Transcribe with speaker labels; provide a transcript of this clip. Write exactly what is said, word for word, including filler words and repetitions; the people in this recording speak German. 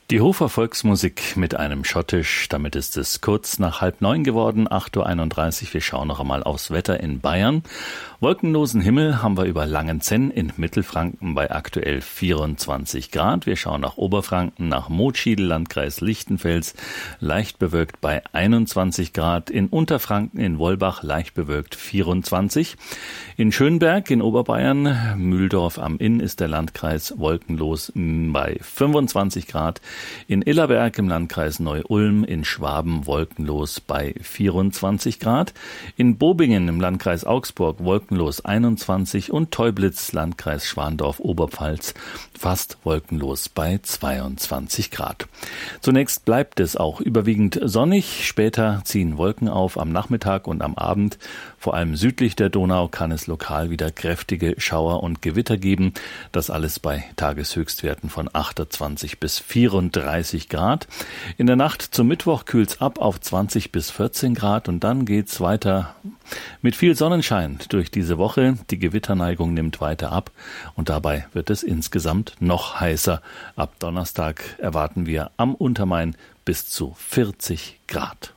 Speaker 1: Die Hofer Volksmusik mit einem Schottisch, damit ist es kurz nach halb neun geworden, acht Uhr einunddreißig. Wir schauen noch einmal aufs Wetter in Bayern. Wolkenlosen Himmel haben wir über Langenzenn in Mittelfranken bei aktuell vierundzwanzig Grad. Wir schauen nach Oberfranken, nach Motschiedl, Landkreis Lichtenfels, leicht bewölkt bei einundzwanzig Grad. In Unterfranken, in Wolbach, leicht bewölkt vierundzwanzig. In Schönberg in Oberbayern, Mühldorf am Inn ist der Landkreis wolkenlos bei fünfundzwanzig Grad. In Illerberg im Landkreis Neu-Ulm, in Schwaben wolkenlos bei vierundzwanzig Grad. In Bobingen im Landkreis Augsburg wolkenlos einundzwanzig und Teublitz, Landkreis Schwandorf-Oberpfalz, fast wolkenlos bei zweiundzwanzig Grad. Zunächst bleibt es auch überwiegend sonnig. Später ziehen Wolken auf am Nachmittag und am Abend. Vor allem südlich der Donau kann es lokal wieder kräftige Schauer und Gewitter geben. Das alles bei Tageshöchstwerten von achtundzwanzig bis vierunddreißig Grad. In der Nacht zum Mittwoch kühlt's ab auf zwanzig bis vierzehn Grad und dann geht's weiter mit viel Sonnenschein durch diese Woche. Die Gewitterneigung nimmt weiter ab und dabei wird es insgesamt noch heißer. Ab Donnerstag erwarten wir am Untermain bis zu vierzig Grad.